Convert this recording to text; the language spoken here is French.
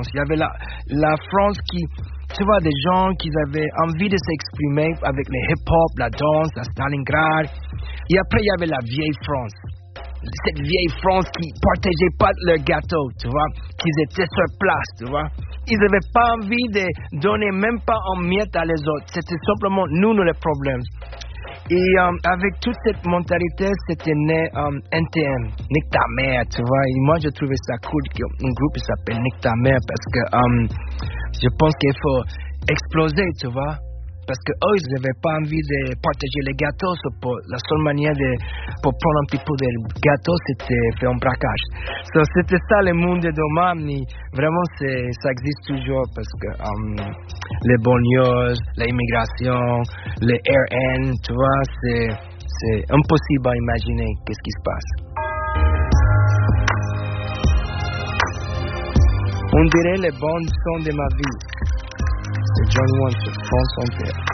France. Il y avait la France qui, tu vois, des gens qui avaient envie de s'exprimer avec le hip-hop, la danse, la Stalingrad. Et après, il y avait la vieille France. Cette vieille France qui partageait pas leur gâteau, tu vois, qu'ils étaient sur place, tu vois. Ils n'avaient pas envie de donner même pas un miette à les autres. C'était simplement nous le problème. Et avec toute cette mentalité, c'était né NTM, Nick ta mère, tu vois. Et moi, je trouvais ça cool qu'un groupe s'appelle Nick ta mère parce que je pense qu'il faut exploser, tu vois. Parce que eux, ils n'avaient pas envie de partager les gâteaux. La seule manière pour prendre un petit peu de gâteau, c'était faire un braquage. C'était ça le monde de demain. Mais vraiment, ça existe toujours parce que les banlieues, l'immigration, les RN, tu vois, c'est impossible à imaginer qu'est-ce qui se passe. On dirait les bandes son de ma vie. C'est John Wayne, France Inter.